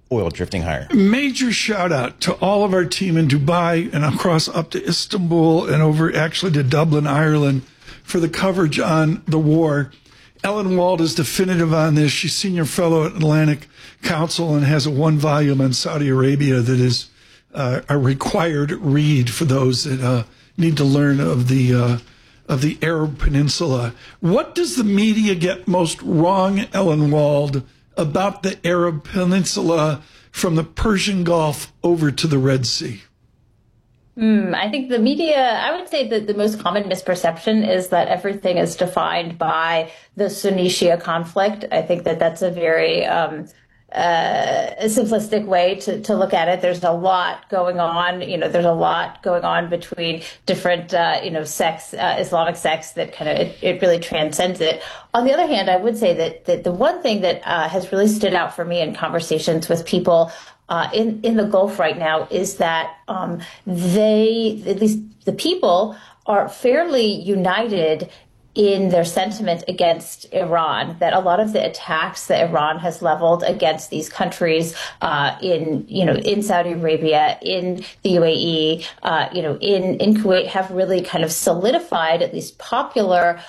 oil drifting higher. Major shout out to all of our team in Dubai and across up to Istanbul and over actually to Dublin, Ireland for the coverage on the war. Ellen Wald is definitive on this. She's senior fellow at Atlantic Council and has a 1-volume on Saudi Arabia that is a required read for those that need to learn of the Arab Peninsula. What does the media get most wrong, Ellen Wald, about the Arab Peninsula from the Persian Gulf over to the Red Sea? I think the media, I would say that the most common misperception is that everything is defined by the Sunni-Shia conflict. I think that that's a very simplistic way to look at it. There's a lot going on. There's a lot going on between different, sects, Islamic sects that kind of, it really transcends it. On the other hand, I would say that the one thing that has really stood out for me in conversations with people in the Gulf right now is that at least the people, are fairly united in their sentiment against Iran, that a lot of the attacks that Iran has leveled against these countries in Saudi Arabia, in the UAE, in Kuwait have really kind of solidified at least popular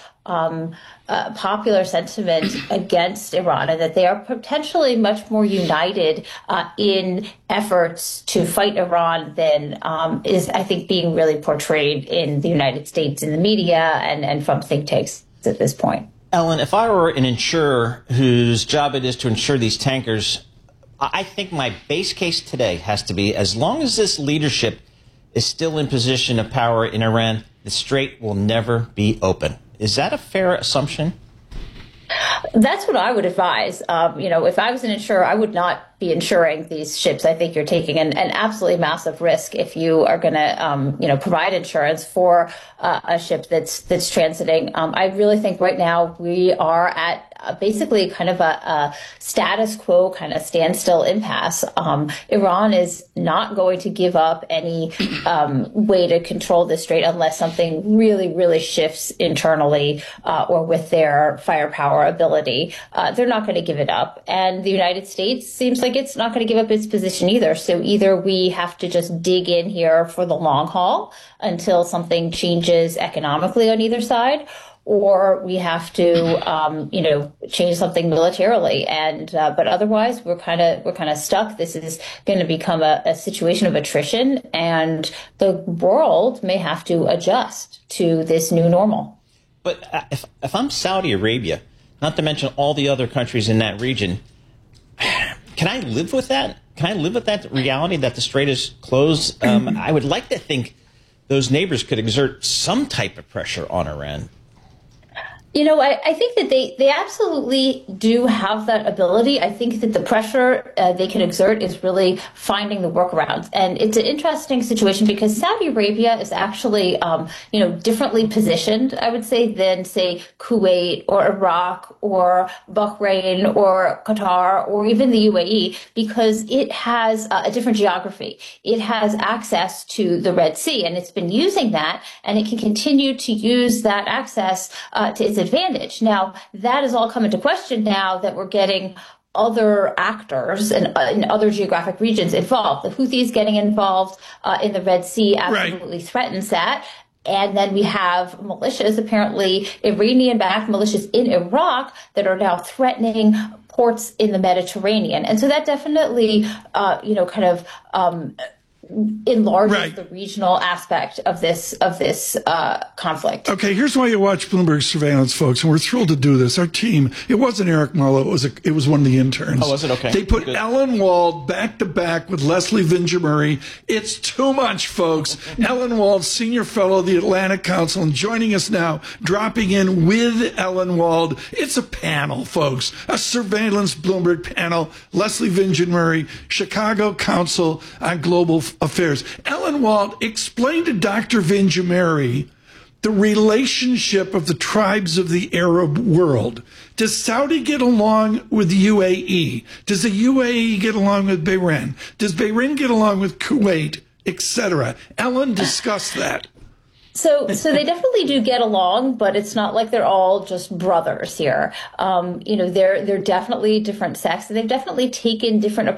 sentiment against Iran, and that they are potentially much more united in efforts to fight Iran than is, I think, being really portrayed in the United States in the media and from think tanks at this point. Ellen, if I were an insurer whose job it is to insure these tankers, I think my base case today has to be, as long as this leadership is still in position of power in Iran, the Strait will never be open. Is that a fair assumption? That's what I would advise. If I was an insurer, I would not be insuring these ships. I think you're taking an absolutely massive risk if you are going to, provide insurance for a ship that's transiting. I really think right now we are at basically kind of a status quo kind of standstill impasse. Iran is not going to give up any way to control the strait unless something really, really shifts internally or with their firepower ability. They're not going to give it up. And the United States seems like it's not going to give up its position either. So either we have to just dig in here for the long haul until something changes economically on either side, or we have to, change something militarily. And but otherwise, we're kind of stuck. This is going to become a situation of attrition, and the world may have to adjust to this new normal. But if I'm Saudi Arabia, not to mention all the other countries in that region, can I live with that? Can I live with that reality that the strait is closed? I would like to think those neighbors could exert some type of pressure on Iran. I think that they absolutely do have that ability. I think that the pressure they can exert is really finding the workarounds. And it's an interesting situation because Saudi Arabia is actually, differently positioned, I would say, than, say, Kuwait or Iraq or Bahrain or Qatar or even the UAE, because it has a different geography. It has access to the Red Sea, and it's been using that, and it can continue to use that access to its advantage. Now, that has all come into question now that we're getting other actors and in other geographic regions involved. The Houthis getting involved in the Red Sea absolutely threatens that. And then we have militias, apparently Iranian-backed militias in Iraq that are now threatening ports in the Mediterranean. And so that definitely, enlarges the regional aspect of this conflict. Okay, here's why you watch Bloomberg Surveillance, folks, and we're thrilled to do this. Our team, it wasn't Eric Mullo, it was one of the interns. Oh, was it? Okay. They put Good. Ellen Wald back to back with Leslie Vinjamuri. It's too much, folks. Ellen Wald, senior fellow of the Atlantic Council, and joining us now, dropping in with Ellen Wald. It's a panel, folks, a surveillance Bloomberg panel. Leslie Vinjamuri, Chicago Council on Global Affairs. Ellen Wald, explain to Dr. Vinjamuri the relationship of the tribes of the Arab world. Does Saudi get along with the UAE? Does the UAE get along with Bahrain? Does Bahrain get along with Kuwait, etc.? Ellen, discuss that. So they definitely do get along, but it's not like they're all just brothers here. They're definitely different sects, and they've definitely taken different